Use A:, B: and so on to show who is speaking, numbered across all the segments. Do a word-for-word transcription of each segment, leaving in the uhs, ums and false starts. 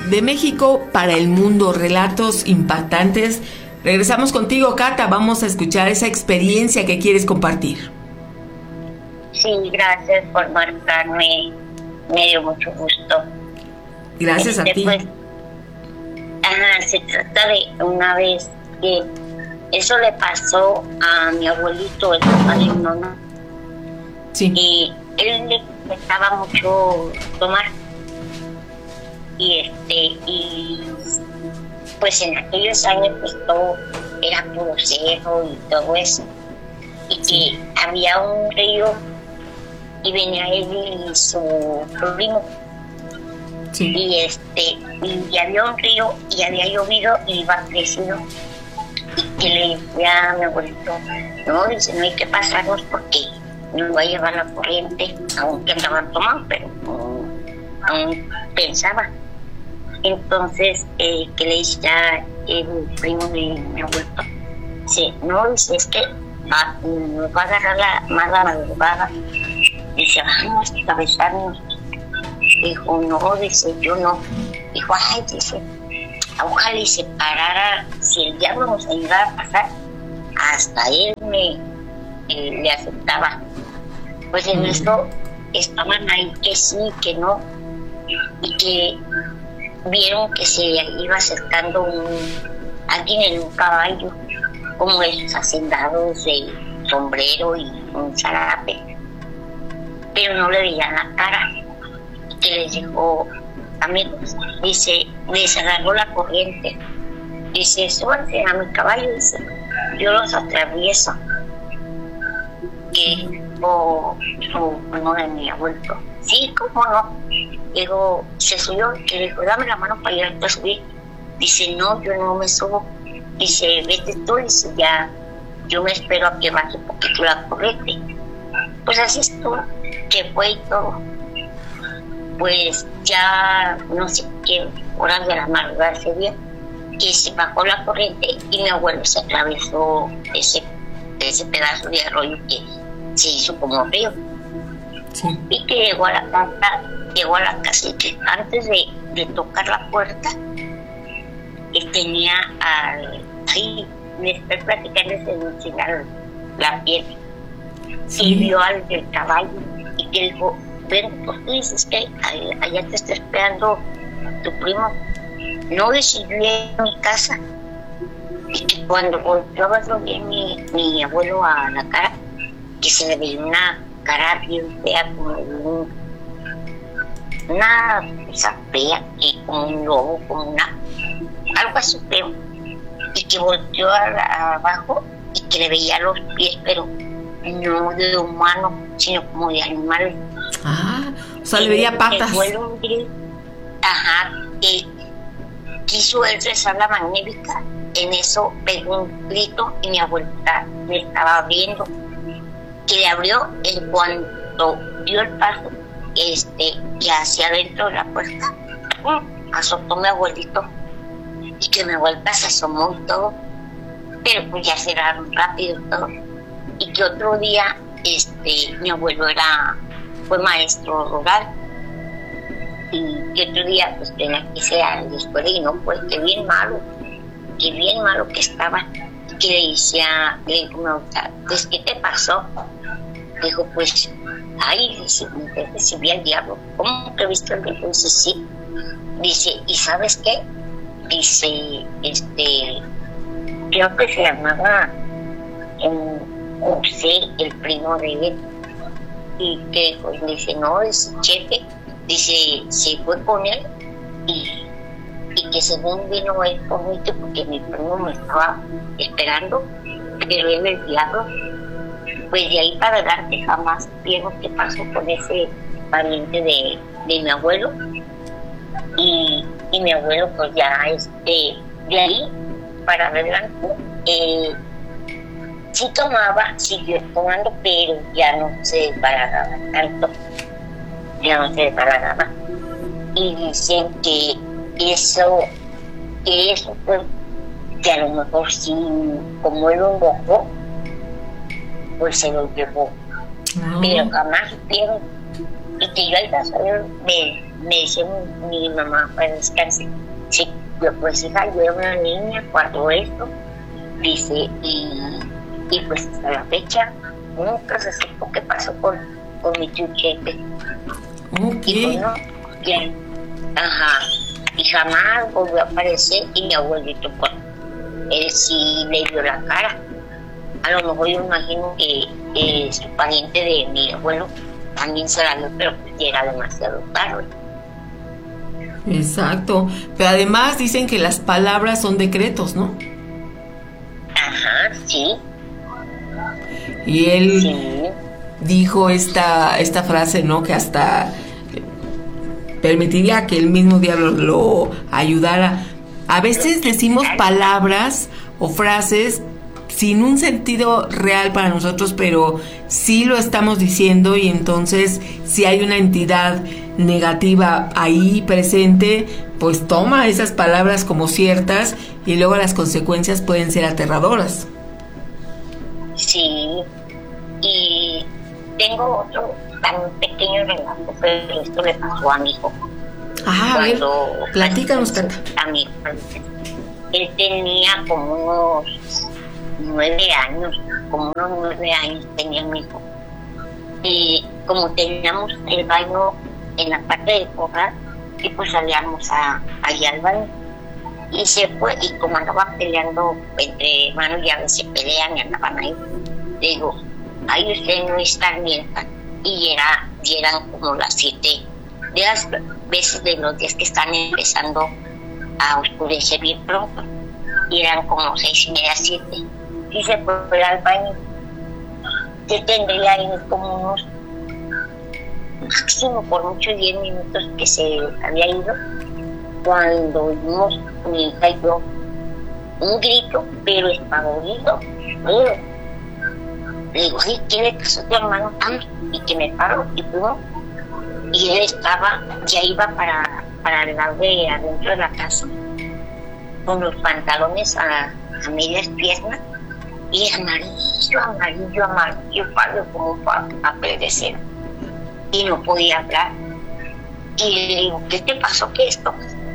A: de México para el mundo, relatos impactantes. Regresamos contigo, Cata, vamos a escuchar esa experiencia que quieres compartir.
B: Sí, gracias por marcarme, me dio mucho gusto.
A: Gracias este, a ti.
B: Pues, ajá, se trata de una vez que eso le pasó a mi abuelito, el papá de mi mamá.
A: Sí.
B: Y él le gustaba mucho tomar. Y este, y pues en aquellos años pues todo era puro cerro y todo eso. Y sí. Que había un río y venía él y su primo.
A: Sí.
B: Y este, y había un río y había llovido y iba creciendo. Y que le decía a mi abuelito, no, dice, no hay que pasarnos porque nos va a llevar la corriente, aunque andaban tomando, pero no, aún pensaba. Entonces, eh, que le decía el primo de mi abuelito, dice, no, dice, es que va, nos va a agarrar la mala madrugada. Dice, vamos a cabezarnos. Dijo, no, dice, yo no. Dijo, ay, dice, ojalá y se parara, si el diablo nos ayudara a pasar, hasta él me eh, le aceptaba. Pues en esto estaban ahí que sí, que no, y que vieron que se iba acercando un, alguien en un caballo, como esos hacendados de sombrero y un zarape, pero no le veían la cara. Que les dijo, amigos, dice, les agarró la corriente, dice, súbanse a mi caballo, dice, yo los atravieso. Que dijo su primo de mi abuelo, sí, cómo no. Digo, se subió, que le dijo, dame la mano para ir a subir. Dice, no, yo no me subo. Dice, vete tú, dice, ya, yo me espero a que baje un poquito la corriente. Pues así estuvo, que fue y todo. Pues ya no sé qué horas de la madrugada ese día, que se bajó la corriente y mi abuelo se atravesó ese, ese pedazo de arroyo que se hizo como río.
A: Sí.
B: Y que llegó a la casa, llegó a la casa y que antes de, de tocar la puerta, él tenía al, ahí, me estoy platicando ese enseñar la piel. Sí. Y vio al del caballo y que dijo, ven, pues tú dices que allá te está esperando tu primo. No, decidí en mi casa. Y que cuando volvió a verlo bien mi, mi abuelo a la cara, que se le veía una cara bien fea, como un, una cosa fea, que como un lobo, como una, algo así feo. Y que volteó a, a abajo y que le veía los pies, pero no de humano, sino como de animal.
A: Ah, o sea, le veía patas.
B: Un grito, ajá, que quiso él rezar la magnífica. En eso pegó un grito y mi abuelita me estaba viendo. Que le abrió en cuanto dio el paso, este, y hacia adentro de la puerta, ¡pum!, azotó mi abuelito. Y que mi abuelita se asomó y todo, pero pues ya cerraron rápido y todo. Y que otro día, este, mi abuelo era, fue maestro rural, y que otro día pues tenía que irse a la escuela y no, pues que bien malo, que bien malo que estaba, que le decía, le dijo, pues ¿qué te pasó? Dijo, pues, ay, dice, me recibí al diablo. ¿Cómo que viste al diablo? Dice, sí. Dice, ¿y sabes qué? Dice, este, creo que se llamaba eh, José, el primo de él. Y que pues, dice, no, dice, chefe, dice, se fue con él y, y que según vino él por mí, porque mi primo me estaba esperando, pero él el diablo. Pues de ahí para adelante jamás vieron qué pasó con ese pariente de, de mi abuelo. Y, y mi abuelo pues ya este, de ahí para adelante eh, sí tomaba, siguió tomando, pero ya no se desbalagaba tanto, ya no se desbalagaba. Y dicen que eso, que eso fue, que a lo mejor sí, como él lo invocó, pues se lo llevó, no. Pero jamás supieron. Y que yo al saber de me dice mi, mi mamá para descansar, sí, yo pues hija, yo era una niña cuando esto, dice, y, y pues hasta la fecha nunca se supo qué pasó con, con mi chuchete.
A: Ok.
B: Y pues no, ya, ajá, y jamás volvió a aparecer, y mi abuelito, pues, él sí le dio la cara. A lo mejor yo imagino que eh, su pariente de mi abuelo también se la dio, pero pues ya era demasiado tarde.
A: Exacto. Pero además dicen que las palabras son decretos, ¿no?
B: Ajá, sí.
A: Y él
B: sí.
A: dijo esta, esta frase, ¿no? Que hasta permitiría que el mismo diablo lo ayudara. A veces decimos palabras o frases sin un sentido real para nosotros, pero sí lo estamos diciendo, y entonces si hay una entidad negativa ahí presente, pues toma esas palabras como ciertas, y luego las consecuencias pueden ser aterradoras.
B: Sí, y tengo otro tan pequeño relato, pero esto le pasó a mi hijo.
A: Ah, a ver, platícanos, Cata.
B: A mi hijo, él tenía como unos nueve años, como unos nueve años tenía mi hijo. Y como teníamos el baño en la parte del corral, y pues salíamos a, allá al baño. Y se fue, y como andaban peleando entre hermanos, ya a veces se pelean y andaban ahí. Le digo, ay, ustedes no están bien. Y, era, y eran como las siete de las veces de los días que están empezando a oscurecer bien pronto. Y eran como seis y media, siete. Y se fue al baño. Yo tendría ahí como unos, máximo por muchos diez minutos que se había ido, cuando oímos mi hija y yo un grito, pero espavorido. Le digo, sí, ¿qué le pasó a tu hermano? Ah, y que me paro y fuimos. Y él estaba, ya iba para, para el lado de adentro de la casa, con los pantalones a, a medias piernas, y amarillo, amarillo, amarillo, pálido como un papel de cera. Y no podía hablar. Y le digo, ¿qué te pasó? ¿Qué es esto?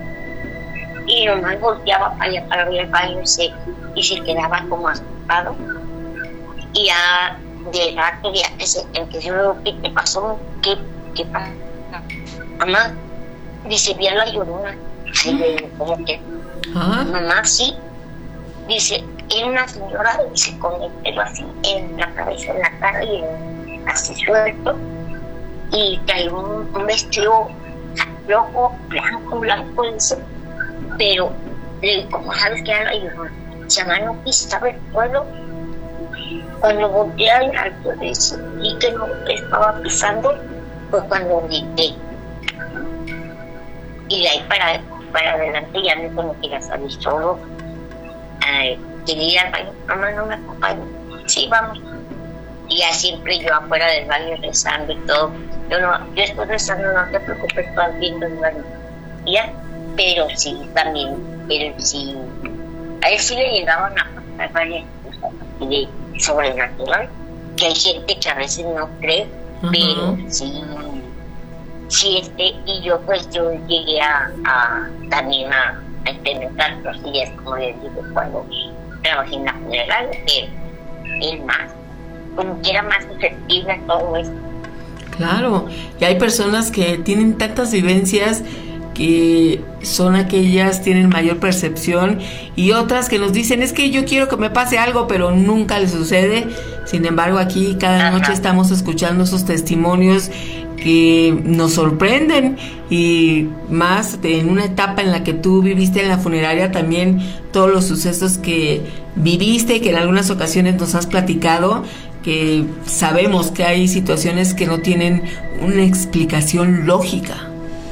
B: Y nomás volteaba para allá para ver el baño y se, y se quedaba como asustado. Y ya de rato, ya que se empezó, ¿qué te pasó? ¿Qué, qué pasa? Mamá, dice, vi a la Llorona. Y le digo, ¿cómo que?
A: ¿Ah?
B: Mamá, sí. Dice, era una señora, dice, con el pelo así en la cabeza, en la cara y en, así suelto. Y traía un, un vestido rojo, blanco, blanco, dice. Pero le digo, ¿cómo sabes que era la Llorona? Se llama, no pisaba el pueblo. Cuando volteé al alto, dice, y que no estaba pisando, fue cuando grité. Y de ahí para, para adelante ya me como que la salí solo. Ay, quería ir al baño, mamá, no me acompaña. Sí, vamos. Y ya siempre yo afuera del baño rezando y todo. Yo no, yo estoy rezando, no te preocupes, tú vas viendo el baño. Ya, pero sí, también, él sí, a él sí le llegaban a pasar varias cosas de sobrenatural, que hay gente que a veces no cree, uh-huh. Pero sí, sí, este, y yo pues yo llegué a, a también a, a experimentar los días, como les digo, cuando trabajé en la funeraria, que es más, como que era más susceptible a todo esto.
A: Claro, y hay personas que tienen tantas vivencias que son aquellas, tienen mayor percepción, y otras que nos dicen, es que yo quiero que me pase algo, pero nunca les sucede. Sin embargo, aquí cada Ajá. noche estamos escuchando esos testimonios que nos sorprenden, y más en una etapa en la que tú viviste en la funeraria, también todos los sucesos que viviste, que en algunas ocasiones nos has platicado, que sabemos que hay situaciones que no tienen una explicación lógica.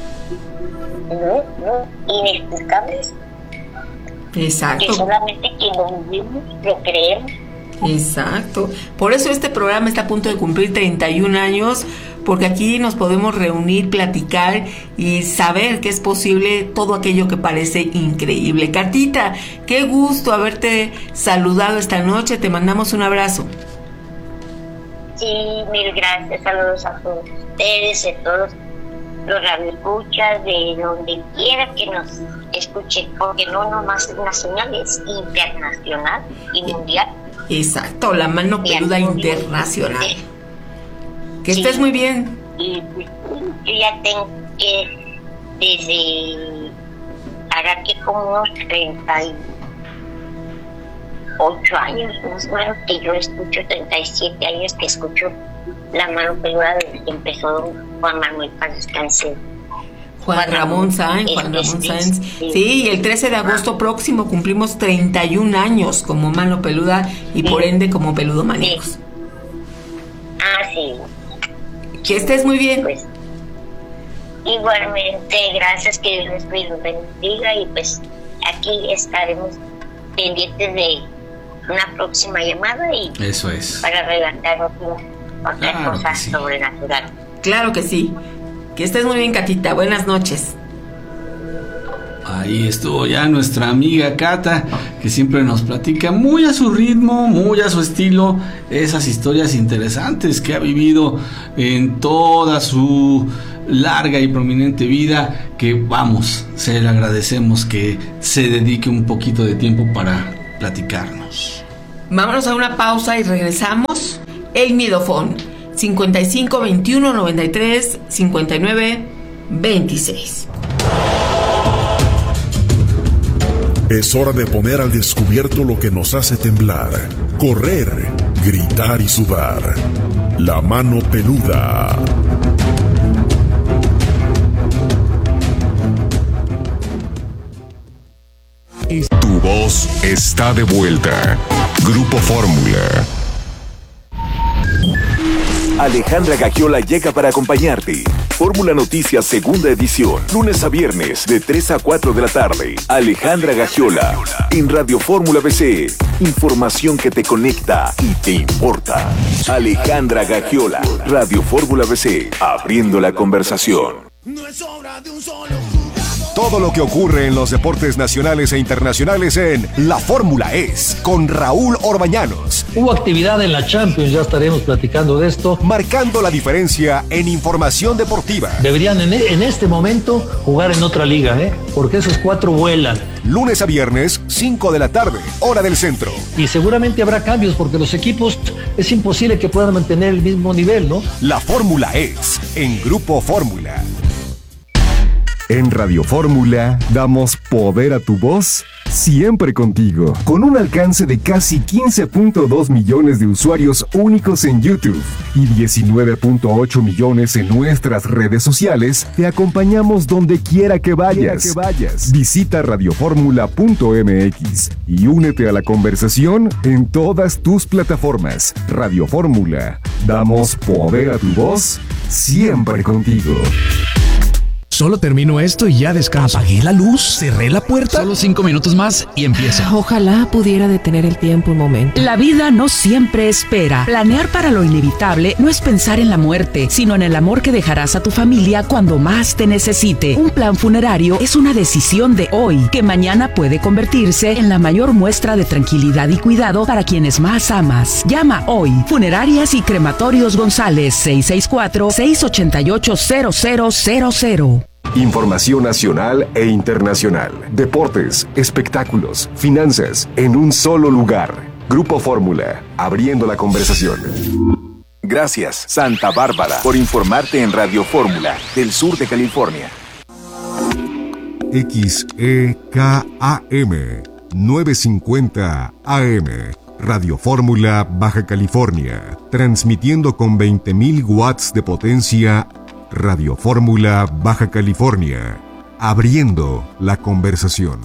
B: No, no, inexplicables.
A: Exacto.
B: Que solamente quien lo vivimos lo creemos.
A: Exacto. Por eso este programa está a punto de cumplir treinta y un años, porque aquí nos podemos reunir, platicar y saber que es posible todo aquello que parece increíble. Catita, qué gusto haberte saludado esta noche. Te mandamos un abrazo.
B: Sí, mil gracias. Saludos a todos ustedes y a todos los radioescuchas, de donde quiera que nos escuchen, porque no nomás es nacional, es internacional y mundial.
A: Exacto, la mano peluda internacional. Que
B: sí.
A: Estés muy bien.
B: Y pues, yo ya tengo que, desde, hará que como unos treinta y ocho años, más o menos, que yo escucho, treinta y siete años que escucho la mano peluda desde que empezó Juan Manuel para descansar.
A: Juan Ramón Sáenz, Juan Ramón Sáenz. Sí, y el trece de agosto próximo cumplimos treinta y un años como Mano Peluda y por ende como Peludomaníacos.
B: Sí. Ah, sí.
A: Que estés muy bien.
B: Pues, igualmente, gracias, que Dios los bendiga y pues aquí estaremos pendientes de una próxima llamada y
C: eso es
B: para relatar otra, otra
C: claro
B: cosa
C: sí.
B: sobrenatural.
A: Claro que sí. Que estés muy bien, Catita. Buenas noches.
C: Ahí estuvo ya nuestra amiga Cata, que siempre nos platica muy a su ritmo, muy a su estilo, esas historias interesantes que ha vivido en toda su larga y prominente vida, que vamos, se le agradecemos que se dedique un poquito de tiempo para platicarnos.
A: Vámonos a una pausa y regresamos. El Midofón cincuenta y cinco veintiuno noventa y tres cincuenta y nueve veintiséis.
D: Es hora de poner al descubierto lo que nos hace temblar, correr, gritar y sudar. La mano peluda.
E: Tu voz está de vuelta. Grupo Fórmula.
F: Alejandra Gagiola llega para acompañarte. Fórmula Noticias segunda edición, lunes a viernes de tres a cuatro de la tarde. Alejandra Gagiola en Radio Fórmula B C. Información que te conecta y te importa. Alejandra Gagiola, Radio Fórmula B C, abriendo la conversación.
G: No es obra de un solo jugador.
E: Todo lo que ocurre en los deportes nacionales e internacionales en La Fórmula Es, con Raúl Orbañanos.
H: Hubo actividad en la Champions, ya estaremos platicando de esto.
E: Marcando la diferencia en información deportiva.
H: Deberían en, en este momento jugar en otra liga, ¿eh? Porque esos cuatro vuelan.
E: Lunes a viernes, cinco de la tarde, hora del centro.
H: Y seguramente habrá cambios porque los equipos es imposible que puedan mantener el mismo nivel, ¿no?
E: La Fórmula Es, en Grupo Fórmula. En Radio Fórmula damos poder a tu voz siempre contigo. Con un alcance de casi quince punto dos millones de usuarios únicos en YouTube y diecinueve punto ocho millones en nuestras redes sociales, te acompañamos donde quiera que vayas. Que vayas. Visita radio fórmula punto m x y únete a la conversación en todas tus plataformas. Radio Fórmula, damos poder a tu voz siempre contigo.
I: Solo termino esto y ya descanso.
J: Apagué la luz, cerré la puerta.
I: Solo cinco minutos más y empieza.
J: Ojalá pudiera detener el tiempo un momento.
K: La vida no siempre espera. Planear para lo inevitable no es pensar en la muerte, sino en el amor que dejarás a tu familia cuando más te necesite. Un plan funerario es una decisión de hoy, que mañana puede convertirse en la mayor muestra de tranquilidad y cuidado para quienes más amas. Llama hoy. Funerarias y Crematorios González, seis seis cuatro, seis ocho ocho, cero cero cero cero.
E: Información nacional e internacional, deportes, espectáculos, finanzas, en un solo lugar. Grupo Fórmula, abriendo la conversación.
F: Gracias, Santa Bárbara, por informarte en Radio Fórmula, del sur de California.
E: X E K A M, novecientos cincuenta A M, Radio Fórmula, Baja California, transmitiendo con veinte mil watts de potencia. Radio Fórmula, Baja California, abriendo la conversación.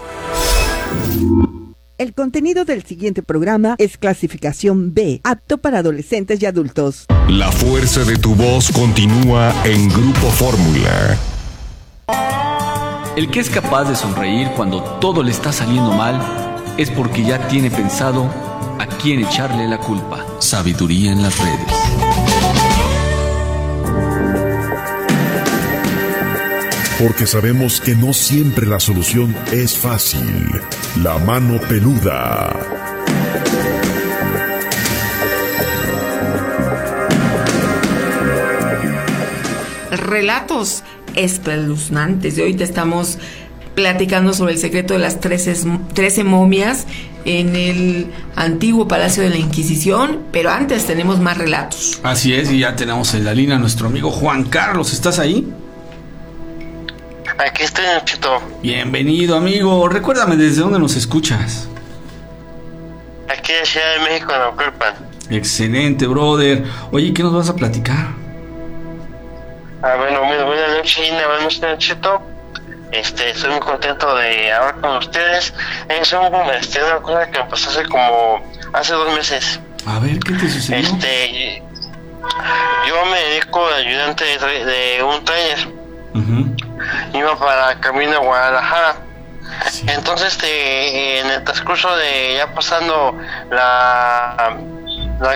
L: El contenido del siguiente programa es clasificación B, apto para adolescentes y adultos.
E: La fuerza de tu voz continúa en Grupo Fórmula.
M: El que es capaz de sonreír cuando todo le está saliendo mal es porque ya tiene pensado a quién echarle la culpa. Sabiduría en las redes.
D: Porque sabemos que no siempre la solución es fácil. La mano peluda.
A: Relatos espeluznantes. Y hoy te estamos platicando sobre el secreto de las trece momias en el antiguo Palacio de la Inquisición, pero antes tenemos más relatos.
C: Así es, y ya tenemos en la línea a nuestro amigo Juan Carlos. ¿Estás ahí?
N: Aquí estoy, Chito.
C: Bienvenido, amigo. Recuérdame, ¿desde dónde nos escuchas?
N: Aquí de Ciudad de México, en Naucalpan.
C: Excelente, brother. Oye, ¿qué nos vas a platicar?
N: Ah, bueno, muy buenas noches, buenas noches, Chito. Este, estoy muy contento de hablar con ustedes. Es un, este, una cosa que me pasó hace como, hace dos meses.
C: A ver, ¿qué te sucedió?
N: Este, yo me dedico de ayudante de, de un trailer. Uh-huh. Iba para camino a Guadalajara. Sí. Entonces, este, en el transcurso de ya pasando la... la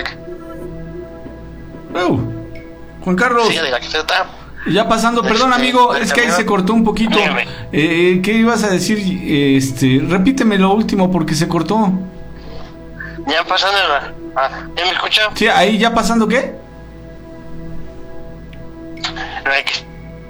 C: oh. Juan Carlos.
N: Sí, de la caseta.
C: Ya pasando, perdón, este, amigo, es que ahí se cortó un poquito. Eh, ¿Qué ibas a decir? Este, repíteme lo último porque se cortó.
N: Ya pasando la... Ah, ¿ya me escuchó?
C: Sí, ahí ya pasando, ¿qué?
N: La que...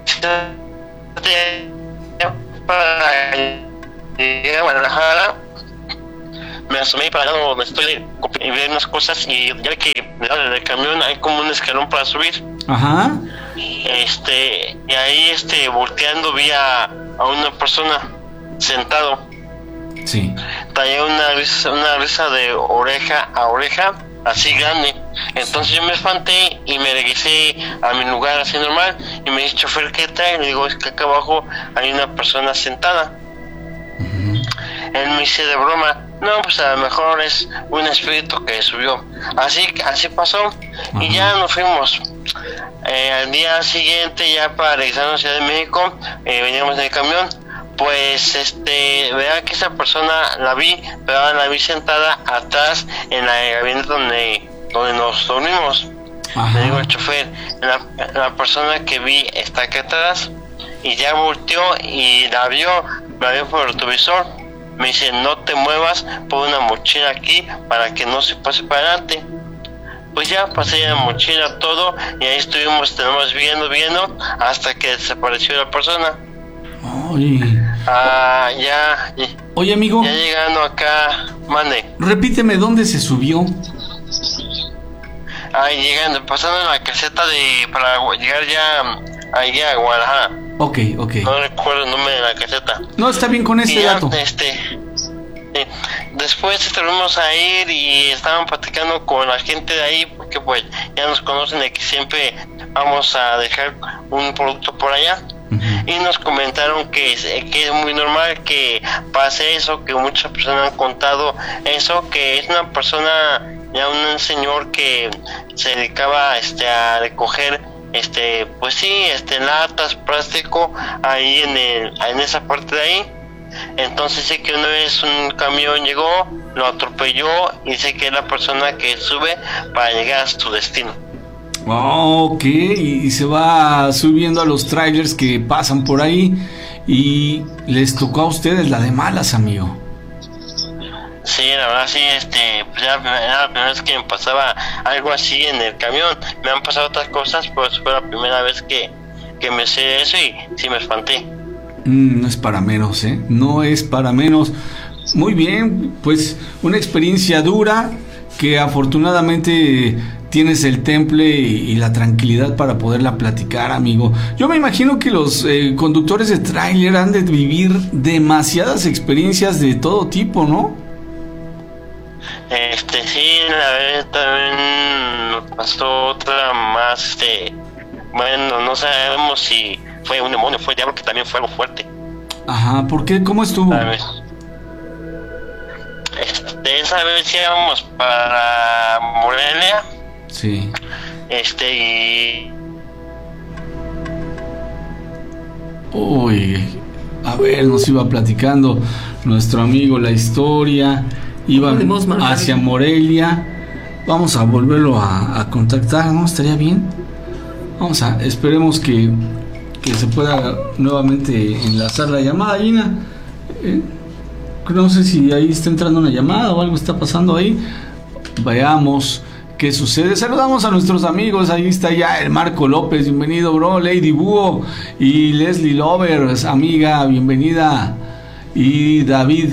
N: para llegar a Guadalajara, me asomé para allá donde estoy y ver unas cosas, y ya que en el camión hay como un escalón para subir.
C: Ajá.
N: Este, y ahí este volteando vi a, a una persona sentado.
C: Sí.
N: Traía una risa, una risa de oreja a oreja, así grande. Entonces yo me espanté y me regresé a mi lugar así normal, y me dice, chofer, ¿qué trae? Le digo, es que acá abajo hay una persona sentada. Uh-huh. Él me dice de broma, no, pues a lo mejor es un espíritu que subió. Así, así pasó. Uh-huh. Y ya nos fuimos. Eh, al día siguiente, ya para regresar a la Ciudad de México, eh, veníamos en el camión. Pues este, vean que esa persona la vi, pero ahora la vi sentada atrás en la gabinete donde, donde nos dormimos. Ajá. Le digo al chofer, la, la persona que vi está aquí atrás, y ya volteó y la vio, la vio por el retrovisor. Me dice, no te muevas, pon una mochila aquí para que no se pase para adelante. Pues ya pasé la mochila, todo, y ahí estuvimos, tenemos viendo, viendo, hasta que desapareció la persona.
C: Oye.
N: Ah, ya.
C: Oye, amigo.
N: Ya llegando acá, mande.
C: Repíteme, ¿dónde se subió?
N: Ah, llegando, pasando en la caseta de, para llegar ya ahí a Guadalajara.
C: Ok, ok.
N: No recuerdo el nombre de la caseta.
C: No, está bien con ese
N: ya,
C: dato.
N: Este, sí. Después estuvimos a ir y estaban platicando con la gente de ahí, porque pues ya nos conocen de que siempre vamos a dejar un producto por allá. Uh-huh. Y nos comentaron que es, que es muy normal que pase eso, que muchas personas han contado eso, que es una persona, ya un señor que se dedicaba este a recoger este pues sí, este latas, plástico ahí en el, en esa parte de ahí. Entonces sé que una vez un camión llegó, lo atropelló, y sé que es la persona que sube para llegar a su destino.
C: Oh, ok, y se va subiendo a los trailers que pasan por ahí, y les tocó a ustedes la de malas, amigo.
N: Sí, la verdad sí, este, pues era la primera vez que me pasaba algo así en el camión. Me han pasado otras cosas, pero fue la primera vez que, que me sé eso y sí me espanté.
C: Mm, no es para menos, ¿eh? No es para menos. Muy bien, pues una experiencia dura que afortunadamente tienes el temple y, y la tranquilidad para poderla platicar, amigo. Yo me imagino que los eh, conductores de tráiler han de vivir demasiadas experiencias de todo tipo, ¿no?
N: Este, sí, la vez también nos pasó otra más, este, bueno, no sabemos si fue un demonio, fue el diablo, que también fue algo fuerte.
C: Ajá, ¿por qué? ¿Cómo estuvo?
N: A ver. Este, esa vez íbamos para Morelia.
C: Sí.
N: Este, y...
C: Uy, a ver, nos iba platicando nuestro amigo la historia. Iba hacia Morelia. Vamos a volverlo a, a contactar, ¿no? ¿Estaría bien? Vamos a, esperemos que, que se pueda nuevamente enlazar la llamada, Gina. Eh, no sé si ahí está entrando una llamada o algo está pasando ahí. Veamos qué sucede. Saludamos a nuestros amigos, ahí está ya el Marco López, bienvenido bro, Lady Búho y Leslie Lovers, amiga, bienvenida, y David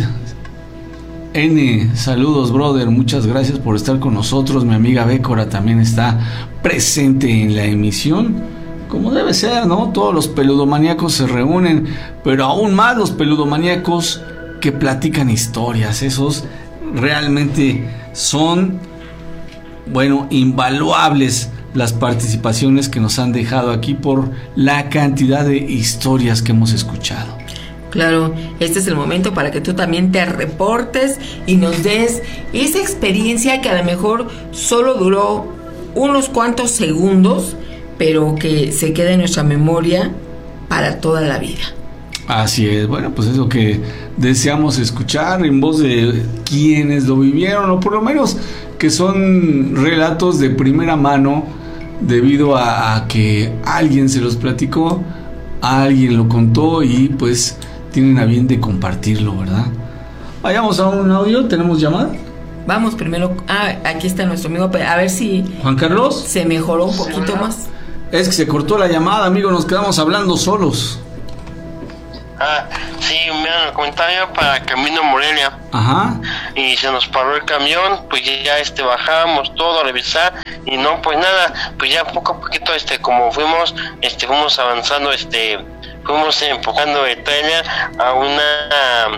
C: N, saludos brother, muchas gracias por estar con nosotros. Mi amiga Bécora también está presente en la emisión, como debe ser, ¿no? Todos los peludomaníacos se reúnen, pero aún más los peludomaníacos que platican historias. Esos realmente son, bueno, invaluables las participaciones que nos han dejado aquí por la cantidad de historias que hemos escuchado.
A: Claro, este es el momento para que tú también te reportes y nos des esa experiencia que a lo mejor solo duró unos cuantos segundos, pero que se queda en nuestra memoria para toda la vida.
C: Así es, bueno, pues es lo que deseamos escuchar en voz de quienes lo vivieron, o por lo menos que son relatos de primera mano, debido a, a que alguien se los platicó, alguien lo contó y pues tienen a bien de compartirlo, ¿verdad? Vayamos a un audio, ¿tenemos llamada?
A: Vamos primero, ah, aquí está nuestro amigo, a ver si
C: Juan Carlos
A: se mejoró un poquito más.
C: Es que se cortó la llamada, amigo, nos quedamos hablando solos.
N: Ah, sí, mira, el comentario para Camino Morelia.
C: Ajá.
N: Y se nos paró el camión, pues ya este bajamos todo a revisar y no, pues nada, pues ya poco a poquito, este, como fuimos, este, fuimos avanzando, este, fuimos empujando el trailer a una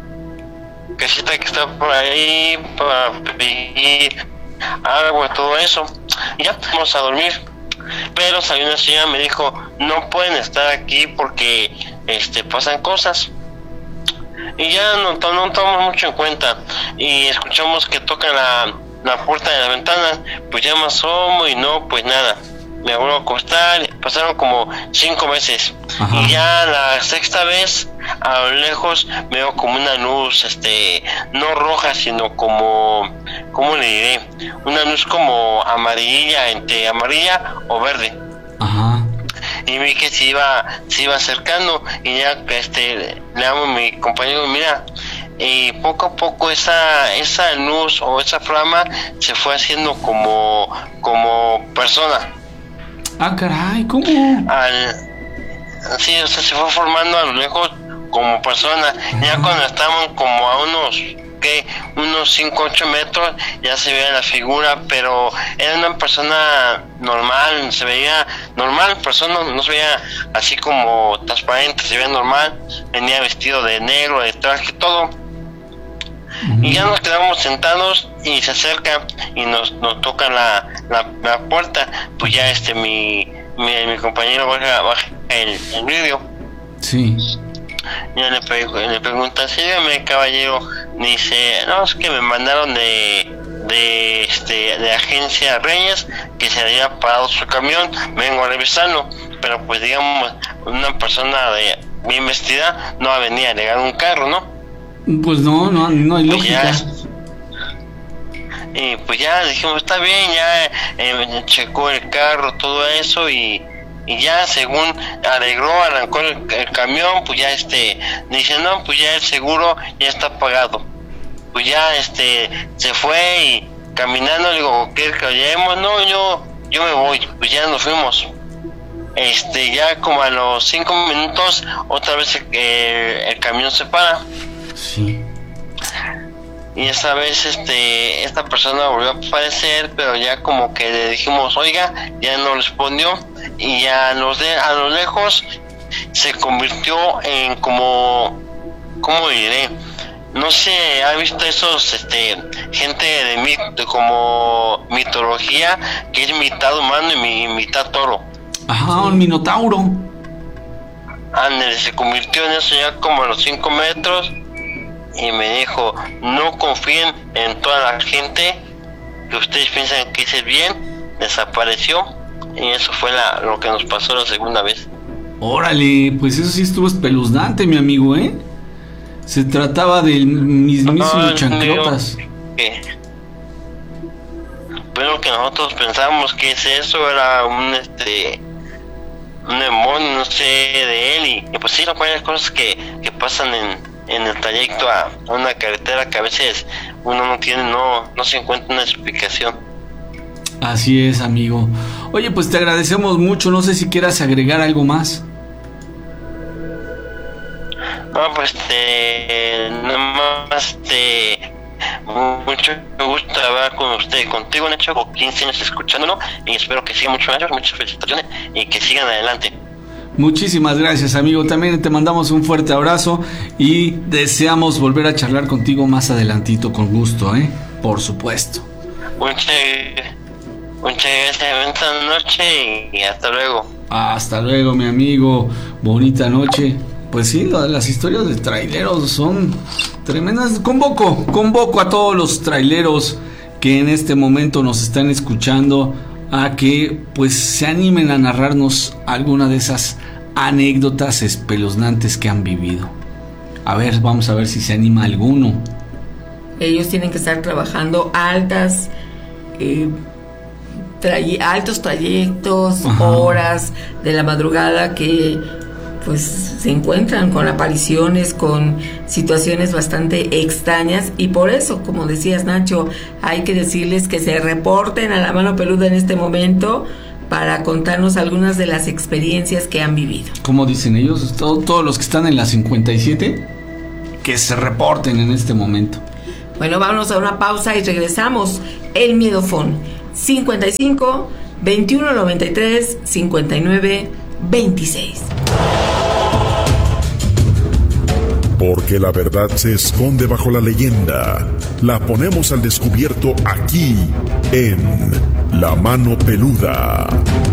N: casita que está por ahí para pedir agua, todo eso. Y ya fuimos a dormir. Pero salió una señora, me dijo, no pueden estar aquí porque este pasan cosas. Y ya no, no tomamos mucho en cuenta. Y escuchamos que tocan la, la puerta de la ventana. Pues ya me asomo y no, pues nada. Me vuelvo a acostar. Pasaron como cinco veces. Ajá. Y ya la sexta vez, a lo lejos, veo como una luz, este, no roja, sino como, ¿cómo le diré? Una luz como amarilla, entre amarilla o verde.
C: Ajá.
N: Y vi que se iba, se iba acercando, y ya, este, le amo a mi compañero, mira, y poco a poco esa, esa luz o esa flama se fue haciendo como, como persona.
C: Ah, caray, ¿cómo?
N: Al, sí, o sea, se fue formando a lo lejos como persona. Ajá. Ya cuando estaban como a unos, ¿qué? Unos cinco, ocho metros, ya se veía la figura, pero era una persona normal, se veía normal, persona, no se veía así como transparente, se veía normal, venía vestido de negro, de traje, todo. Uh-huh. Y ya nos quedamos sentados y se acerca y nos, nos toca la, la, la puerta. Pues ya este mi mi, mi compañero baja, baja el, el vidrio.
C: Sí.
N: Ya le, pre, le pregunta, sí, dígame, caballero. Dice, no, es que me mandaron de de este de Agencia Reyes que se había parado su camión, vengo a revisarlo, pero pues digamos una persona de bien vestida no va a venir a alegar un carro, ¿no?
C: Pues no, no, no hay lógica.
N: Pues ya, y pues ya dijimos, está bien, ya eh, checó el carro, todo eso, y, y ya según arregló, arrancó el, el camión, pues ya este, dice, no, pues ya el seguro ya está pagado. Pues ya este, se fue y caminando, le digo, ¿qué que lleguemos? No, yo, yo me voy, pues ya nos fuimos. Este, ya como a los cinco minutos, otra vez el, el, el camión se para.
C: Sí.
N: Y esa vez este esta persona volvió a aparecer, pero ya como que le dijimos, oiga, ya no respondió, y ya a los de, a lo lejos se convirtió en como, ¿cómo diré? No sé, ¿ha visto esos este gente de, mit, de como mitología que es mitad humano y mitad toro?
C: Ajá, un minotauro.
N: Ándale, se convirtió en eso ya como a los cinco metros. Y me dijo, no confíen en toda la gente que ustedes piensan que es bien, desapareció. Y eso fue la, lo que nos pasó la segunda vez.
C: Órale, pues eso sí estuvo espeluznante, mi amigo, ¿eh? Se trataba del mismísimo no, chanclotas.
N: Que, pero que nosotros pensábamos que eso era un este un demonio, no sé, de él. Y, y pues sí, varias cosas que, que pasan en en el trayecto a una carretera que a veces uno no tiene, no no se encuentra una explicación.
C: Así es, amigo. Oye, pues te agradecemos mucho. No sé si quieras agregar algo más.
N: No, pues te, nada más te, mucho gusto hablar con usted, contigo, Nacho, con quince años escuchándolo, y espero que sigan muchos años, muchas felicitaciones y que sigan adelante.
C: Muchísimas gracias, amigo. También te mandamos un fuerte abrazo y deseamos volver a charlar contigo más adelantito, con gusto, ¿eh? Por supuesto.
N: Muchas, muchas gracias, buena noche y hasta luego.
C: Hasta luego, mi amigo. Bonita noche. Pues sí, las historias de traileros son tremendas. Convoco, convoco a todos los traileros que en este momento nos están escuchando a que pues se animen a narrarnos alguna de esas anécdotas espeluznantes que han vivido. A ver, vamos a ver si se anima alguno.
A: Ellos tienen que estar trabajando altas eh, tray- altos trayectos, Ajá. horas de la madrugada, que pues se encuentran con apariciones, con situaciones bastante extrañas, y por eso, como decías, Nacho, hay que decirles que se reporten a la Mano Peluda en este momento para contarnos algunas de las experiencias que han vivido.
C: Como dicen ellos, todo, todos los que están en la cincuenta y siete, que se reporten en este momento.
A: Bueno, vámonos a una pausa y regresamos. El Miedofón, cincuenta y cinco, veintiuno noventa y tres, cincuenta y nueve, veintiséis.
D: Porque la verdad se esconde bajo la leyenda. La ponemos al descubierto aquí, en La Mano Peluda.